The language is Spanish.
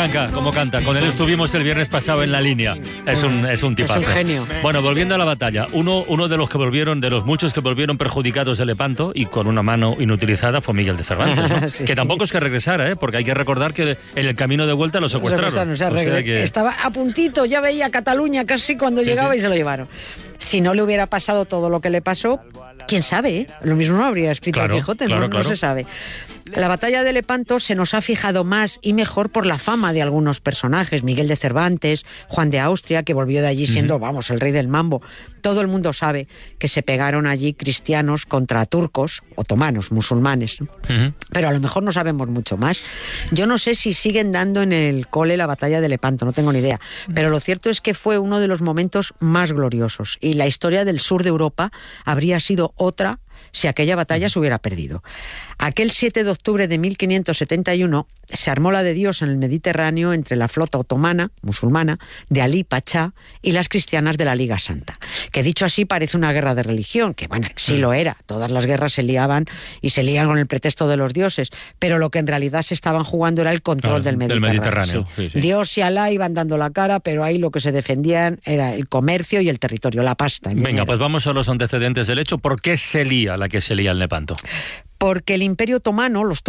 cómo canta. Con él estuvimos el viernes pasado en La Línea. Es un tipazo. Es un genio. Bueno, volviendo a la batalla, uno de los muchos que volvieron perjudicados de Lepanto y con una mano inutilizada fue Miguel de Cervantes, ¿no? Sí. Que tampoco es que regresara, porque hay que recordar que en el camino de vuelta lo secuestraron. O sea, estaba a puntito, ya veía Cataluña casi cuando llegaba y se lo llevaron. Si no le hubiera pasado todo lo que le pasó, quién sabe, ¿eh? Lo mismo no habría escrito el Quijote, no se sabe. La batalla de Lepanto se nos ha fijado más y mejor por la fama de algunos personajes. Miguel de Cervantes, Juan de Austria, que volvió de allí siendo, el rey del mambo. Todo el mundo sabe que se pegaron allí cristianos contra turcos, otomanos, musulmanes, ¿no? Pero a lo mejor no sabemos mucho más. Yo no sé si siguen dando en el cole la batalla de Lepanto, no tengo ni idea. Pero lo cierto es que fue uno de los momentos más gloriosos. Y la historia del sur de Europa habría sido otra si aquella batalla se hubiera perdido. Aquel 7 de octubre de 1571 se armó la de Dios en el Mediterráneo entre la flota otomana, musulmana, de Alí Pachá y las cristianas de la Liga Santa. Que dicho así parece una guerra de religión, que bueno, sí lo era. Todas las guerras se liaban y se lían con el pretexto de los dioses, pero lo que en realidad se estaban jugando era el control del Mediterráneo. Sí. Dios y Alá iban dando la cara, pero ahí lo que se defendían era el comercio y el territorio, la pasta. Venga, pues vamos a los antecedentes del hecho. ¿Por qué se lía la que se lía en Lepanto? Porque el Imperio Otomano, los